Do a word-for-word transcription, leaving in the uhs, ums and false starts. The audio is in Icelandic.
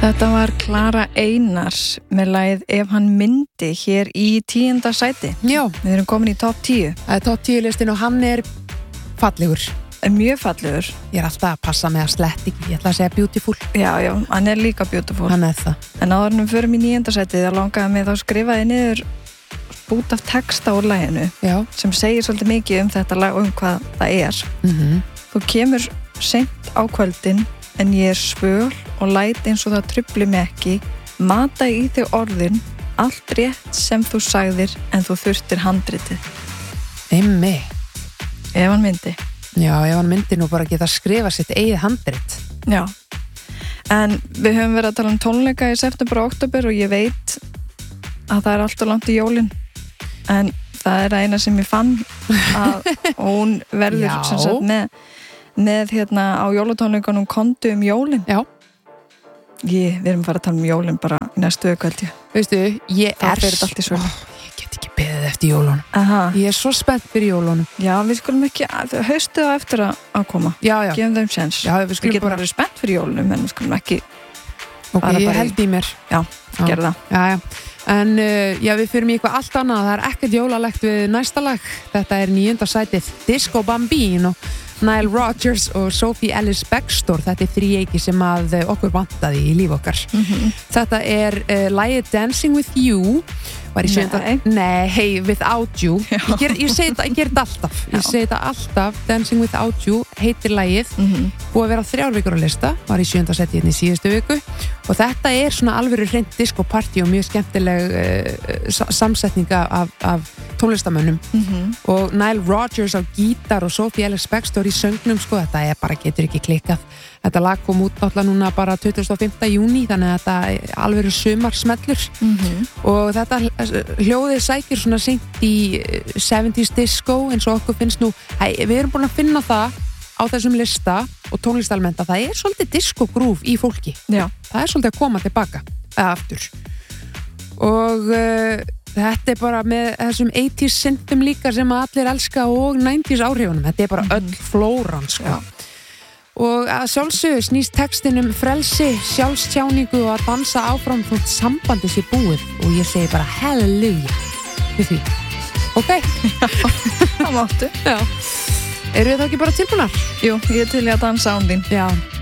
Þetta var Klara Einars með lagið Ef hann myndi hér í tíunda sæti. Já. Við erum komin í topp tíu. Það er topp tíu listin og hann er fallegur. Er mjög fallegur. Ég er alltaf að passa með að slett ekki. Ég ætla að segja beautiful. Já, já, hann er líka beautiful. Hann er það. En áður en við förum í níunda sæti, það langaði mig þá skrifaði niður bút af texta úr laginu. Já. Sem segir svolítið mikið um þetta lag og um hvað það er. Mhm. Þú kemur seint á kvöldin en ég er svöl og læt eins og það trufli mig ekki, mata í þig orðin, allt rétt sem þú sagðir en þú þurftir handritið. Einmi. Ef hann myndi. Já, ef hann myndi nú bara geta að skrifa sitt eigið handrit. Já. En við höfum verið að tala um tónleika í september og október og ég veit að það er alltaf langt í jólin. En það er eina sem ég fann að hún verður sem sagt með með hérna á jólatónleikunum Kondu um jólin. Já. Ég, við erum að fara að tala um jólin bara í næstu aukvöldi. Veistu, ég Það er fer þetta allt í sölu. Ó, ég get ekki beðið eftir jólunum. Aha. Ég er svo spennt fyrir jólunum. Já, við skulum ekki, haustið á eftir að, að koma. Já, já. Gefum þeim séns. Já, við Við skulum getum bara verið spennt fyrir jólunum, en við skulum ekki Ok, fara ég bara í- held í mér. Já, gerðu það. Já, já. En uh, já, við fyrir mig eitthvað allt annað. Það er ekkert jólalegt við næsta lag. Þetta er níunda sætið Disco Bambino, Nile Rodgers og Sophie Ellis-Bextor. Þetta er þríeiki sem að uh, okkur vantaði í líf okkar. Mm-hmm. Þetta er uh, lagið Dancing With You. Var í sjöunda... Nei. Nei, hey, Without You. Ég, ger, ég segi þetta, ég ger þetta alltaf. Já. Ég segi þetta alltaf. Dancing Without You heitir lagið. Mm-hmm. Búið að vera þrjár vikur á lista, var í sjöunda seti hérna í síðustu viku og þetta er svona alvöru hreint disco-party og mjög skemmtileg uh, samsetninga af, af tónlistamönnum Mm-hmm. og Nile Rodgers á gítar og Sophie Ellis-Bextor í söngnum, sko, þetta er bara getur ekki klikkað. Þetta lag kom út náttúrulega núna bara tuttugasta og fimmta júní, þannig að þetta er alvöru sumarsmellur Mm-hmm. og þetta hljóðið sækir svona seint í seventies disco eins og okkur finnst nú, hei, við erum búin að finna það á þessum lista og tónlistalmenta, það er svolítið disco-grúf í fólki. Já. Það er svolítið að koma tilbaka, eða aftur. Og uh, þetta er bara með þessum eighties synthum líka sem að allir elska og nineties áhrifunum. Þetta er bara öll flóran, sko. Já. Og að sjálfsögðu snýst textin um frelsi, sjálfstjáningu og að dansa áfram þótt sambandi sé búið og ég segi bara halleluja við því. Ok? Það máttu. Já. Eru þið þá ekki bara tilbúnar? Jú, ég er til í að dansa án þín. Já.